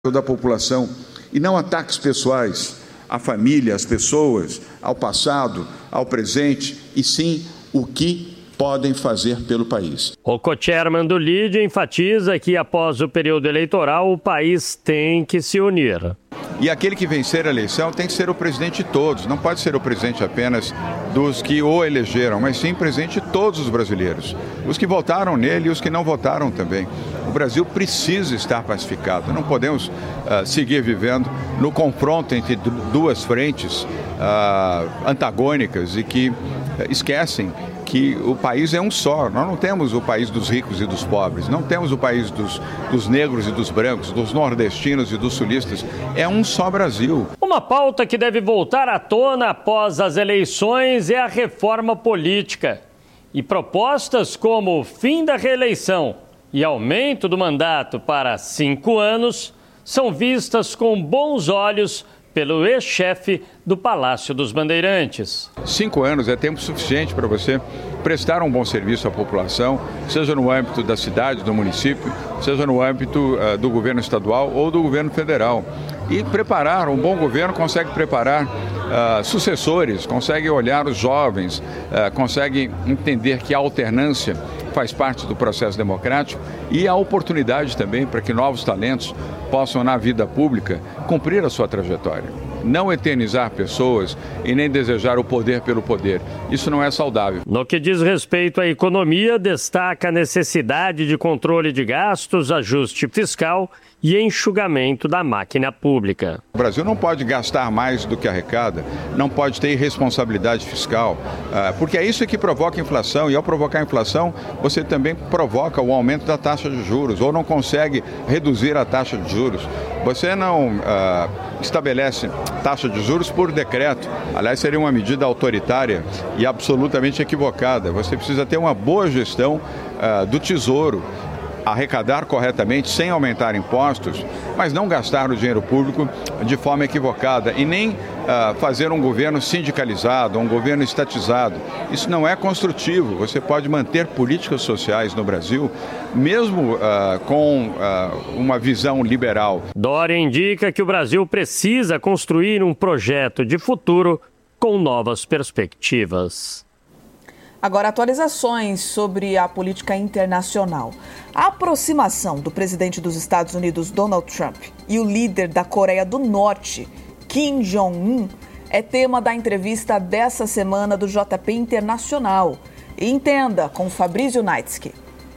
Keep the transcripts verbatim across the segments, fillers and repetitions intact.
da população e não ataques pessoais à família, às pessoas, ao passado, ao presente, e sim o que podem fazer pelo país. O co-chairman do L I D enfatiza que após o período eleitoral o país tem que se unir. E aquele que vencer a eleição tem que ser o presidente de todos, não pode ser o presidente apenas dos que o elegeram, mas sim presidente de todos os brasileiros, os que votaram nele e os que não votaram também. O Brasil precisa estar pacificado, não podemos uh, seguir vivendo no confronto entre duas frentes uh, antagônicas e que uh, esquecem que o país é um só. Nós não temos o país dos ricos e dos pobres, não temos o país dos, dos negros e dos brancos, dos nordestinos e dos sulistas. É um só Brasil. Uma pauta que deve voltar à tona após as eleições é a reforma política. E propostas como o fim da reeleição e aumento do mandato para cinco anos são vistas com bons olhos pelo ex-chefe do Palácio dos Bandeirantes. Cinco anos é tempo suficiente para você prestar um bom serviço à população, seja no âmbito da cidade, do município, seja no âmbito uh, do governo estadual ou do governo federal. E preparar, um bom governo consegue preparar uh, sucessores, consegue olhar os jovens, uh, consegue entender que a alternância faz parte do processo democrático e a oportunidade também para que novos talentos possam, na vida pública, cumprir a sua trajetória. Não eternizar pessoas e nem desejar o poder pelo poder. Isso não é saudável. No que diz respeito à economia, destaca a necessidade de controle de gastos, ajuste fiscal e enxugamento da máquina pública. O Brasil não pode gastar mais do que arrecada, não pode ter irresponsabilidade fiscal, porque é isso que provoca inflação, e ao provocar inflação, você também provoca o aumento da taxa de juros, ou não consegue reduzir a taxa de juros. Você não uh, estabelece taxa de juros por decreto, aliás, seria uma medida autoritária e absolutamente equivocada. Você precisa ter uma boa gestão uh, do Tesouro, arrecadar corretamente sem aumentar impostos, mas não gastar o dinheiro público de forma equivocada e nem uh, fazer um governo sindicalizado, um governo estatizado. Isso não é construtivo. Você pode manter políticas sociais no Brasil, mesmo uh, com uh, uma visão liberal. Dória indica que o Brasil precisa construir um projeto de futuro com novas perspectivas. Agora, atualizações sobre a política internacional. A aproximação do presidente dos Estados Unidos, Donald Trump, e o líder da Coreia do Norte, Kim Jong-un, é tema da entrevista dessa semana do J P Internacional. E entenda com Fabrício Naitsky.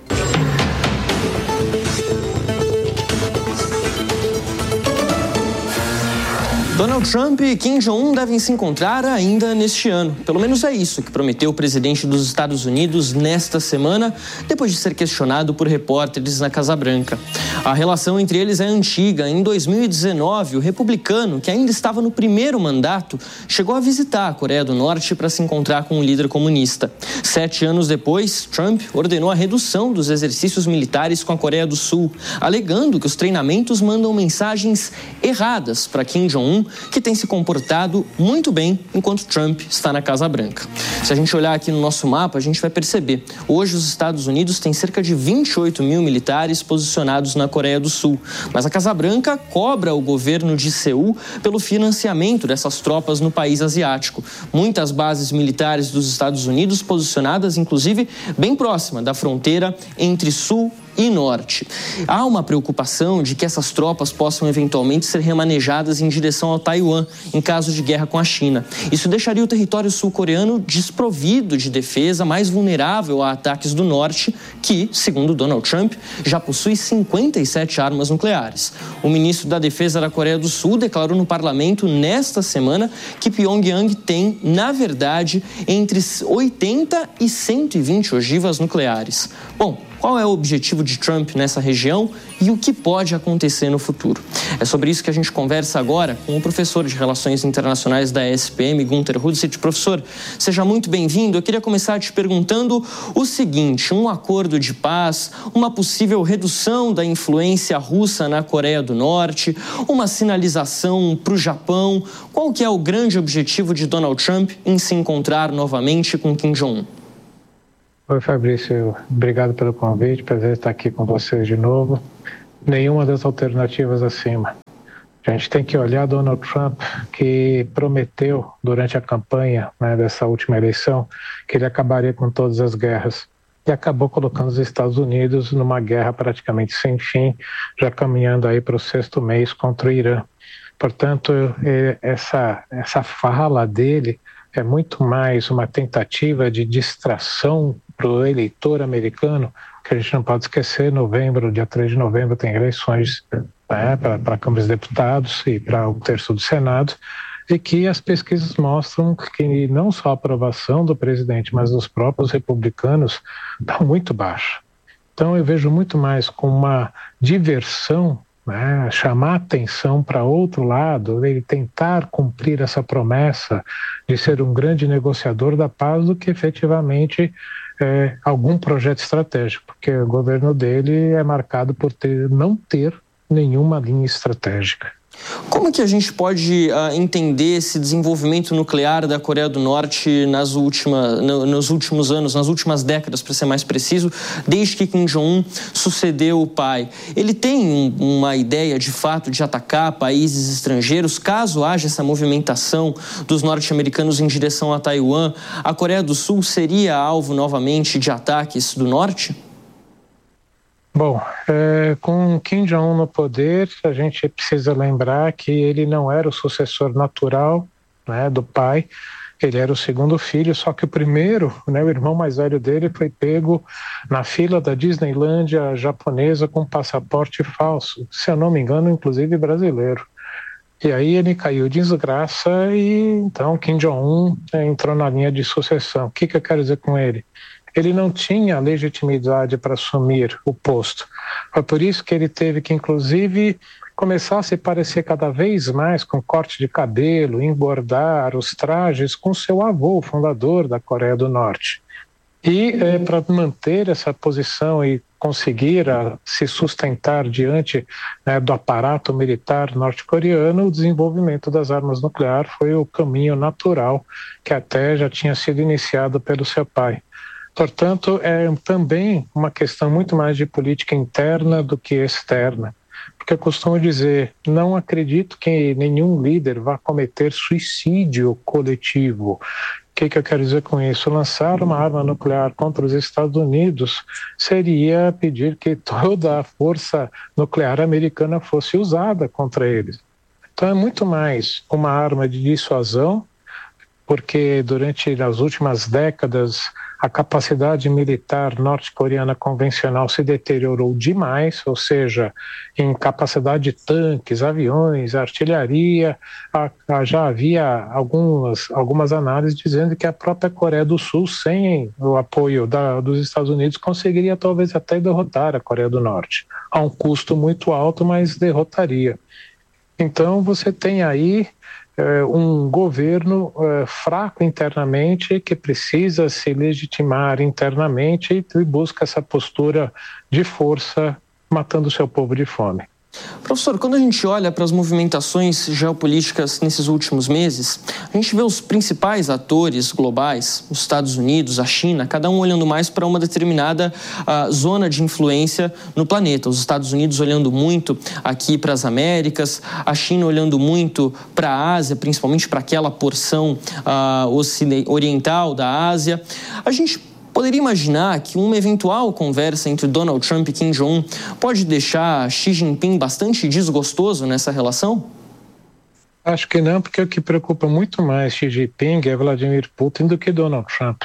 Donald Trump e Kim Jong-un devem se encontrar ainda neste ano. Pelo menos é isso que prometeu o presidente dos Estados Unidos nesta semana, depois de ser questionado por repórteres na Casa Branca. A relação entre eles é antiga. Em dois mil e dezenove, o republicano, que ainda estava no primeiro mandato, chegou a visitar a Coreia do Norte para se encontrar com o líder comunista. Sete anos depois, Trump ordenou a redução dos exercícios militares com a Coreia do Sul, alegando que os treinamentos mandam mensagens erradas para Kim Jong-un, que tem se comportado muito bem enquanto Trump está na Casa Branca. Se a gente olhar aqui no nosso mapa, a gente vai perceber. Hoje os Estados Unidos têm cerca de vinte e oito mil militares posicionados na Coreia do Sul. Mas a Casa Branca cobra o governo de Seul pelo financiamento dessas tropas no país asiático. Muitas bases militares dos Estados Unidos posicionadas, inclusive, bem próxima da fronteira entre Sul e Norte. Há uma preocupação de que essas tropas possam eventualmente ser remanejadas em direção ao Taiwan, em caso de guerra com a China. Isso deixaria o território sul-coreano desprovido de defesa, mais vulnerável a ataques do Norte, que, segundo Donald Trump, já possui cinquenta e sete armas nucleares. O ministro da Defesa da Coreia do Sul declarou no parlamento nesta semana que Pyongyang tem, na verdade, entre oitenta e cento e vinte ogivas nucleares. Bom, qual é o objetivo de Trump nessa região e o que pode acontecer no futuro? É sobre isso que a gente conversa agora com o professor de Relações Internacionais da E S P M, Gunter Hudzit. Professor, seja muito bem-vindo. Eu queria começar te perguntando o seguinte: um acordo de paz, uma possível redução da influência russa na Coreia do Norte, uma sinalização para o Japão. Qual que é o grande objetivo de Donald Trump em se encontrar novamente com Kim Jong-un? Oi, Fabrício, obrigado pelo convite, prazer estar aqui com vocês de novo. nenhuma das alternativas acima. A gente tem que olhar Donald Trump, que prometeu durante a campanha, né, dessa última eleição que ele acabaria com todas as guerras. E acabou colocando os Estados Unidos numa guerra praticamente sem fim, já caminhando aí para o sexto mês contra o Irã. Portanto, essa, essa fala dele é muito mais uma tentativa de distração para o eleitor americano, que a gente não pode esquecer, novembro, dia três de novembro, tem eleições, né, para a Câmara dos Deputados e para um terço do Senado, e que as pesquisas mostram que não só a aprovação do presidente, mas dos próprios republicanos está muito baixa. Então eu vejo muito mais como uma diversão, né, chamar atenção para outro lado, ele tentar cumprir essa promessa de ser um grande negociador da paz do que efetivamente é, algum projeto estratégico, porque o governo dele é marcado por ter, não ter nenhuma linha estratégica. Como que a gente pode uh, entender esse desenvolvimento nuclear da Coreia do Norte nas últimas, no, nos últimos anos, nas últimas décadas, para ser mais preciso, desde que Kim Jong-un sucedeu o pai? Ele tem um, uma ideia, de fato, de atacar países estrangeiros? Caso haja essa movimentação dos norte-americanos em direção a Taiwan, a Coreia do Sul seria alvo novamente de ataques do norte? Bom, é, com Kim Jong-un no poder, a gente precisa lembrar que ele não era o sucessor natural, né, do pai, ele era o segundo filho, só que o primeiro, né, o irmão mais velho dele, foi pego na fila da Disneylândia japonesa com passaporte falso, se eu não me engano, inclusive brasileiro. E aí ele caiu de desgraça e então Kim Jong-un é, entrou na linha de sucessão. O que, que eu quero dizer com ele? Ele não tinha legitimidade para assumir o posto. Foi por isso que ele teve que, inclusive, começar a se parecer cada vez mais com corte de cabelo, engordar os trajes com seu avô, o fundador da Coreia do Norte. E é, para manter essa posição e conseguir a, se sustentar diante, né, do aparato militar norte-coreano, o desenvolvimento das armas nucleares foi o caminho natural que até já tinha sido iniciado pelo seu pai. Portanto, é também uma questão muito mais de política interna do que externa. Porque eu costumo dizer, não acredito que nenhum líder vá cometer suicídio coletivo. O que, que eu quero dizer com isso? Lançar uma arma nuclear contra os Estados Unidos seria pedir que toda a força nuclear americana fosse usada contra eles. Então é muito mais uma arma de dissuasão, porque durante as últimas décadas a capacidade militar norte-coreana convencional se deteriorou demais, ou seja, em capacidade de tanques, aviões, artilharia, a, a, já havia algumas, algumas análises dizendo que a própria Coreia do Sul, sem o apoio da, dos Estados Unidos, conseguiria talvez até derrotar a Coreia do Norte, a um custo muito alto, mas derrotaria. Então você tem aí um governo uh, fraco internamente, que precisa se legitimar internamente e busca essa postura de força, matando o seu povo de fome. Professor, quando a gente olha para as movimentações geopolíticas nesses últimos meses, a gente vê os principais atores globais, os Estados Unidos, a China, cada um olhando mais para uma determinada uh, zona de influência no planeta. Os Estados Unidos olhando muito aqui para as Américas, a China olhando muito para a Ásia, principalmente para aquela porção uh, oriental da Ásia. A gente poderia imaginar que uma eventual conversa entre Donald Trump e Kim Jong-un pode deixar Xi Jinping bastante desgostoso nessa relação? Acho que não, porque o que preocupa muito mais Xi Jinping é Vladimir Putin do que Donald Trump.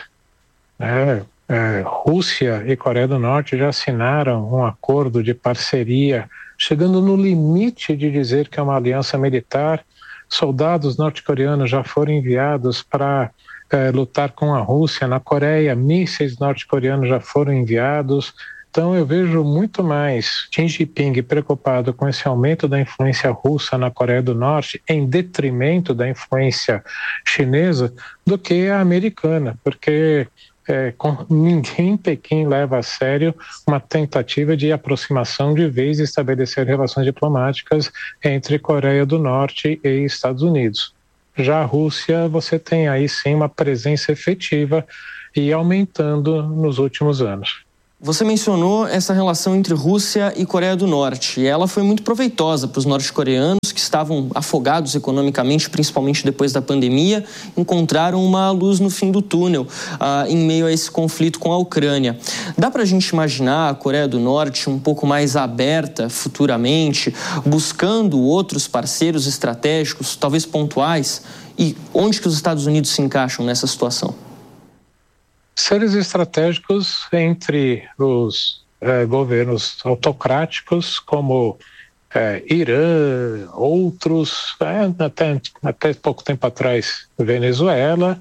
É, é, Rússia e Coreia do Norte já assinaram um acordo de parceria, chegando no limite de dizer que é uma aliança militar. Soldados norte-coreanos já foram enviados para É, lutar com a Rússia. Na Coreia, mísseis norte-coreanos já foram enviados. Então eu vejo muito mais Xi Jinping preocupado com esse aumento da influência russa na Coreia do Norte em detrimento da influência chinesa do que a americana, porque é, com, ninguém em Pequim leva a sério uma tentativa de aproximação de vez e estabelecer relações diplomáticas entre Coreia do Norte e Estados Unidos. Já a Rússia, você tem aí sim uma presença efetiva e aumentando nos últimos anos. Você mencionou essa relação entre Rússia e Coreia do Norte, e ela foi muito proveitosa para os norte-coreanos que estavam afogados economicamente, principalmente depois da pandemia, encontraram uma luz no fim do túnel ah, em meio a esse conflito com a Ucrânia. Dá para a gente imaginar a Coreia do Norte um pouco mais aberta futuramente, buscando outros parceiros estratégicos, talvez pontuais, e onde que os Estados Unidos se encaixam nessa situação? Seres estratégicos entre os eh, governos autocráticos, como eh, Irã, outros, eh, até, até pouco tempo atrás, Venezuela,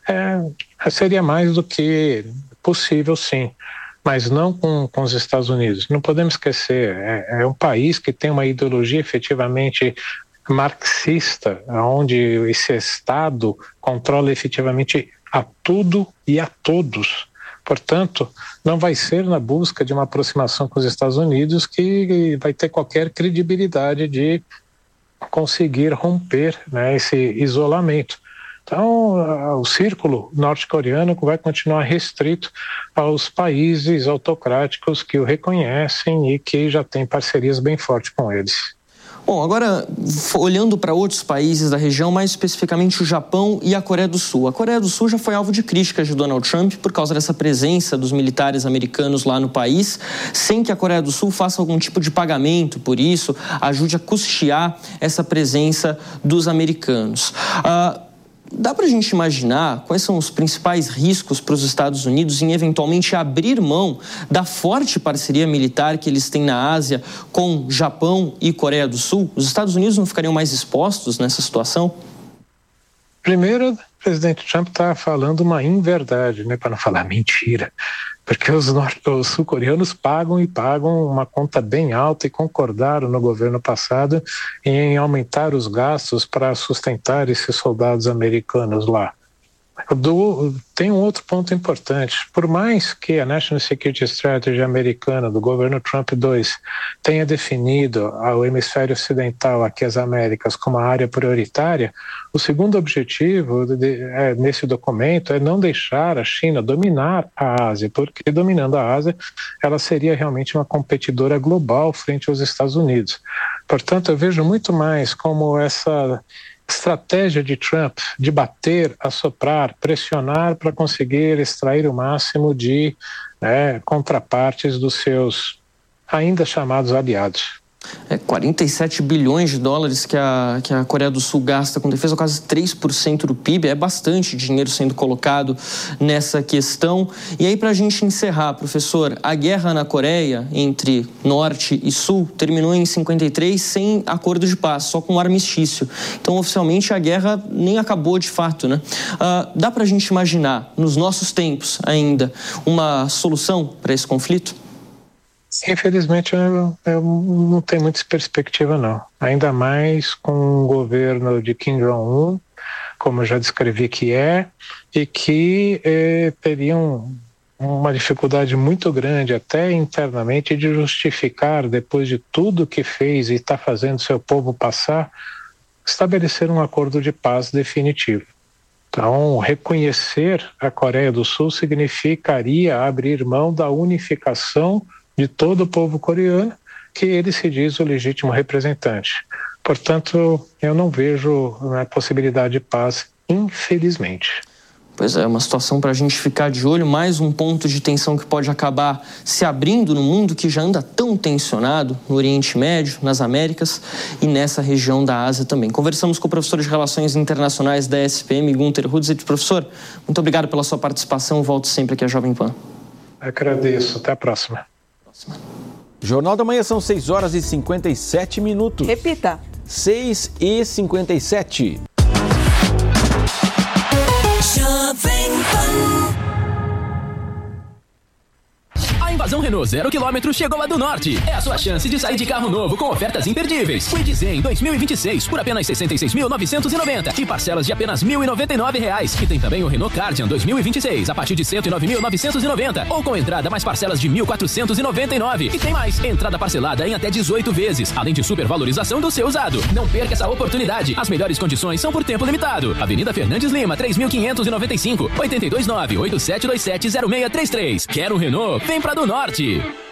eh, seria mais do que possível, sim, mas não com, com os Estados Unidos. Não podemos esquecer, é, é um país que tem uma ideologia efetivamente marxista, onde esse Estado controla efetivamente a tudo e a todos. Portanto, não vai ser na busca de uma aproximação com os Estados Unidos que vai ter qualquer credibilidade de conseguir romper, né, esse isolamento. Então, o círculo norte-coreano vai continuar restrito aos países autocráticos que o reconhecem e que já têm parcerias bem fortes com eles. Bom, agora, olhando para outros países da região, mais especificamente o Japão e a Coreia do Sul. A Coreia do Sul já foi alvo de críticas de Donald Trump por causa dessa presença dos militares americanos lá no país, sem que a Coreia do Sul faça algum tipo de pagamento por isso, ajude a custear essa presença dos americanos. Ah, Dá para a gente imaginar quais são os principais riscos para os Estados Unidos em eventualmente abrir mão da forte parceria militar que eles têm na Ásia com Japão e Coreia do Sul? Os Estados Unidos não ficariam mais expostos nessa situação? Primeiro, o presidente Trump está falando uma inverdade, né, para não falar mentira, porque os, os sul-coreanos pagam e pagam uma conta bem alta e concordaram no governo passado em aumentar os gastos para sustentar esses soldados americanos lá. Do, tem um outro ponto importante. Por mais que a National Security Strategy americana do governo Trump dois tenha definido o hemisfério ocidental, aqui as Américas, como a área prioritária, o segundo objetivo de, é, nesse documento é não deixar a China dominar a Ásia, porque dominando a Ásia, ela seria realmente uma competidora global frente aos Estados Unidos. Portanto, eu vejo muito mais como essa estratégia de Trump de bater, assoprar, pressionar para conseguir extrair o máximo de né, contrapartes dos seus ainda chamados aliados. É quarenta e sete bilhões de dólares que a, que a Coreia do Sul gasta com defesa, quase três por cento do P I B. É bastante dinheiro sendo colocado nessa questão. E aí, para a gente encerrar, professor, a guerra na Coreia entre Norte e Sul terminou em cinquenta e três sem acordo de paz, só com um armistício. Então, oficialmente, a guerra nem acabou de fato, né? Ah, dá para a gente imaginar, nos nossos tempos ainda, uma solução para esse conflito? Infelizmente, eu, eu não tenho muita perspectiva, não. Ainda mais com o governo de Kim Jong-un, como eu já descrevi que é, e que eh, teriam uma dificuldade muito grande, até internamente, de justificar, depois de tudo que fez e está fazendo seu povo passar, estabelecer um acordo de paz definitivo. Então, reconhecer a Coreia do Sul significaria abrir mão da unificação de todo o povo coreano, que ele se diz o legítimo representante. Portanto, eu não vejo a possibilidade de paz, infelizmente. Pois é, uma situação para a gente ficar de olho, mais um ponto de tensão que pode acabar se abrindo no mundo que já anda tão tensionado no Oriente Médio, nas Américas e nessa região da Ásia também. Conversamos com o professor de Relações Internacionais da S P M, Gunter Hudzit. Professor, muito obrigado pela sua participação, volto sempre aqui à Jovem Pan. Agradeço, até a próxima. Jornal da Manhã são seis horas e cinquenta e sete minutos. Repita. seis e cinquenta e sete. A invasão Renault zero quilômetro chegou a do Norte. É a sua chance de sair de carro novo com ofertas imperdíveis. Kwid Zen dois mil e vinte e seis por apenas sessenta e seis mil novecentos e noventa e parcelas de apenas mil e noventa e nove reais. E tem também o Renault Kardian dois mil e vinte e seis a partir de cento e nove mil novecentos e noventa ou com entrada mais parcelas de mil quatrocentos e noventa e nove. E tem mais, entrada parcelada em até dezoito vezes, além de supervalorização do seu usado. Não perca essa oportunidade. As melhores condições são por tempo limitado. Avenida Fernandes Lima, três mil quinhentos e noventa e cinco, oito dois nove, oito sete dois sete, zero seis três três. Quer um Renault? Vem pra do Norte. Norte.